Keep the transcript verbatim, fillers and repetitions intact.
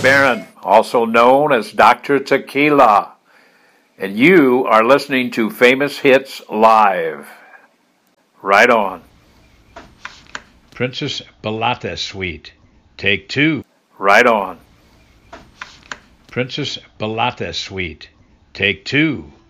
Barron, also known as Doctor Tequila, and you are listening to Famous Hits Live. Right on. Princess Balata Suite, take two. Right on. Princess Balata Suite, take two.